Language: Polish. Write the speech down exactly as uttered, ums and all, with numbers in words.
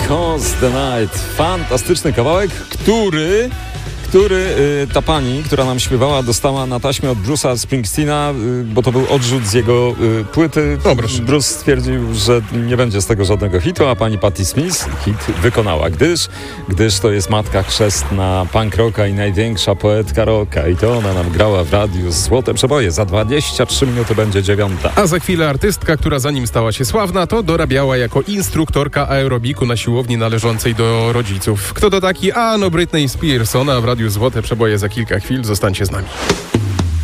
Because the Night. Fantastyczny kawałek, który... który y, ta pani, która nam śpiewała, dostała na taśmie od Bruce'a Springsteena, y, bo to był odrzut z jego y, płyty. O, proszę. Bruce stwierdził, że nie będzie z tego żadnego hitu, a pani Patti Smith hit wykonała, gdyż, gdyż to jest matka chrzestna punk rocka i największa poetka rocka i to ona nam grała w radiu Złote Przeboje. Za dwadzieścia trzy minuty będzie dziewiąta. A za chwilę artystka, która zanim stała się sławna, to dorabiała jako instruktorka aerobiku na siłowni należącej do rodziców. Kto to taki? A no Britney Spears, ona w radiu Złote Przeboje za kilka chwil. Zostańcie z nami.